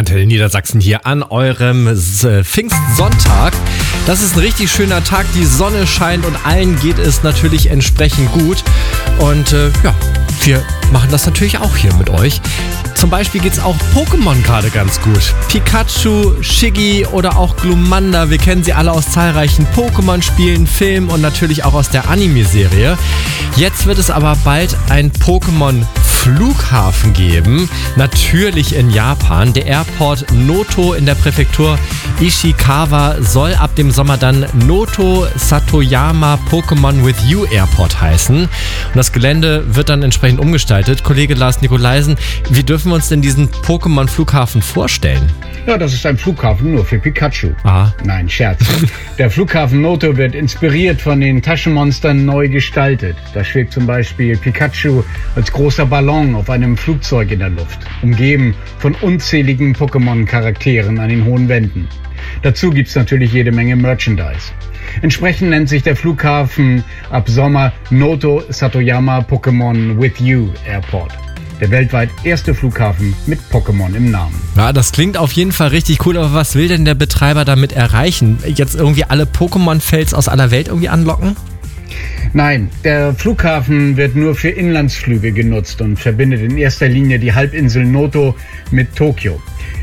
Antenne Niedersachsen hier an eurem Pfingstsonntag. Das ist ein richtig schöner Tag, die Sonne scheint und allen geht es natürlich entsprechend gut. Und wir machen das natürlich auch hier mit euch. Zum Beispiel geht's auch Pokémon gerade ganz gut. Pikachu, Shiggy oder auch Glumanda, wir kennen sie alle aus zahlreichen Pokémon-Spielen, Filmen und natürlich auch aus der Anime-Serie. Jetzt wird es aber bald ein Pokémon-Flughafen geben, natürlich in Japan. Der Airport Noto in der Präfektur Ishikawa soll ab dem Sommer dann Noto Satoyama Pokémon with You Airport heißen. Und das Gelände wird dann entsprechend umgestaltet. Kollege Lars Nikolaisen, wie dürfen wir uns denn diesen Pokémon-Flughafen vorstellen? Ja, das ist ein Flughafen nur für Pikachu. Aha. Nein, Scherz. Der Flughafen Noto wird inspiriert von den Taschenmonstern neu gestaltet. Da schwebt zum Beispiel Pikachu als großer Ballon auf einem Flugzeug in der Luft, umgeben von unzähligen Pokémon-Charakteren an den hohen Wänden. Dazu gibt's natürlich jede Menge Merchandise. Entsprechend nennt sich der Flughafen ab Sommer Noto Satoyama Pokémon with You Airport. Der weltweit erste Flughafen mit Pokémon im Namen. Ja, das klingt auf jeden Fall richtig cool, aber was will denn der Betreiber damit erreichen? Jetzt irgendwie alle Pokémon-Fans aus aller Welt irgendwie anlocken? Nein, der Flughafen wird nur für Inlandsflüge genutzt und verbindet in erster Linie die Halbinsel Noto mit Tokio.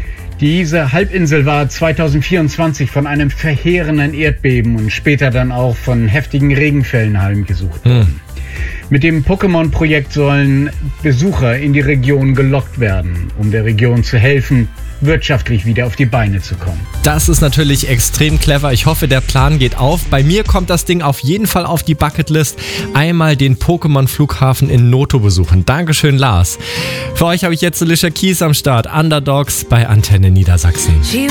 Diese Halbinsel war 2024 von einem verheerenden Erdbeben und später dann auch von heftigen Regenfällen heimgesucht worden. Mit dem Pokémon-Projekt sollen Besucher in die Region gelockt werden, um der Region zu helfen, wirtschaftlich wieder auf die Beine zu kommen. Das ist natürlich extrem clever. Ich hoffe, der Plan geht auf. Bei mir kommt das Ding auf jeden Fall auf die Bucketlist. Einmal den Pokémon-Flughafen in Noto besuchen. Dankeschön, Lars. Für euch habe ich jetzt Alicia Keys am Start. Underdogs bei Antenne Niedersachsen.